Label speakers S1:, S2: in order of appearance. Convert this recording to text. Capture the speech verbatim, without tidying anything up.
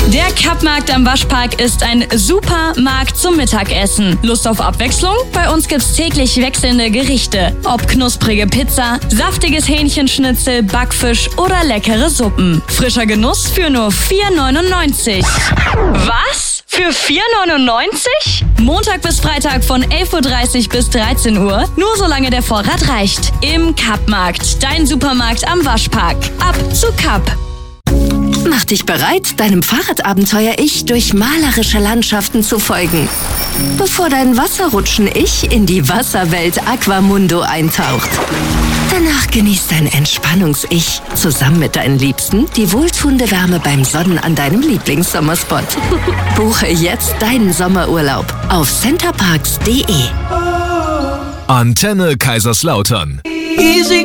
S1: Der Kappmarkt am Waschpark ist ein super Markt zum Mittagessen. Lust auf Abwechslung? Bei uns gibt's täglich wechselnde Gerichte. Ob knusprige Pizza, saftiges Hähnchenschnitzel, Backfisch oder leckere Suppen. Frischer Genuss für nur vier neunundneunzig. Was? Für vier neunundneunzig? Montag bis Freitag von elf Uhr dreißig bis dreizehn Uhr. Nur solange der Vorrat reicht. Im Kappmarkt. Dein Supermarkt am Waschpark. Ab zu Kapp.
S2: Mach dich bereit, deinem Fahrradabenteuer-Ich durch malerische Landschaften zu folgen. Bevor dein Wasserrutschen-Ich in die Wasserwelt Aquamundo eintaucht. Danach genießt dein Entspannungs-Ich zusammen mit deinen Liebsten die wohltuende Wärme beim Sonnen an deinem Lieblingssommerspot. Buche jetzt deinen Sommerurlaub auf centerparks punkt de.
S3: Antenne Kaiserslautern.
S4: Easy